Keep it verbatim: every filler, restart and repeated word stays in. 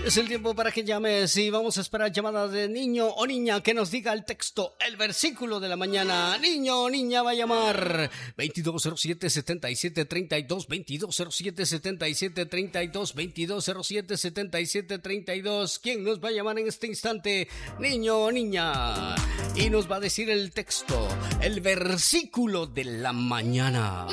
Es el tiempo para que llames y vamos a esperar llamadas de niño o niña que nos diga el texto, el versículo de la mañana. Niño o niña va a llamar veintidós cero siete, setenta y siete treinta y dos, veintidós cero siete, setenta y siete treinta y dos, veintidós cero siete, setenta y siete treinta y dos. ¿Quién nos va a llamar en este instante? Niño o niña. Y nos va a decir el texto, el versículo de la mañana.